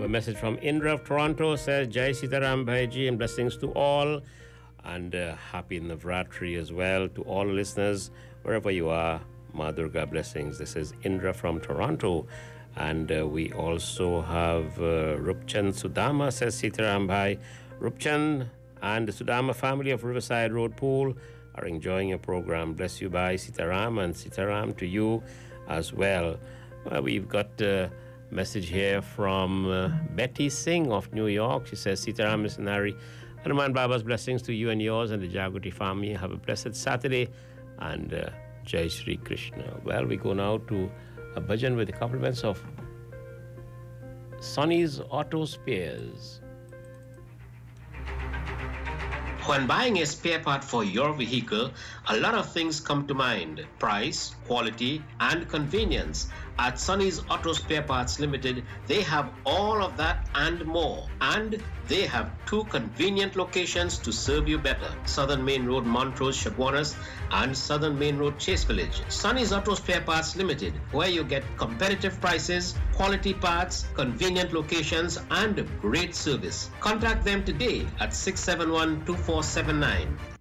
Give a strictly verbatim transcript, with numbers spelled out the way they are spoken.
a message from Indra of Toronto. Says Jai Sitaram Bhaiji and blessings to all. And uh, happy Navratri as well to all listeners, wherever you are. Ma Durga blessings. This is Indra from Toronto. And uh, we also have uh, Rupchand Sudama says Sitaram Bhai. Rupchand and the Sudama family of Riverside Road Pool are enjoying your program. Bless you, Bhai Sitaram, and Sitaram to you as well. Well, we've got a message here from uh, Betty Singh of New York. She says, Sitaram Missionary, Hanuman Baba's blessings to you and yours and the Jagrati family. Have a blessed Saturday and uh, Jai Shri Krishna. Well, we go now to a bhajan with the compliments of Sonny's Auto Spares. When buying a spare part for your vehicle, a lot of things come to mind: price, quality, and convenience. At Sonny's Auto Spare Parts Limited, they have all of that and more. And they have two convenient locations to serve you better: Southern Main Road, Montrose, Chaguanas, and Southern Main Road, Chase Village. Sonny's Auto Spare Parts Limited, where you get competitive prices, quality parts, convenient locations, and great service. Contact them today at six seven one, two four seven nine.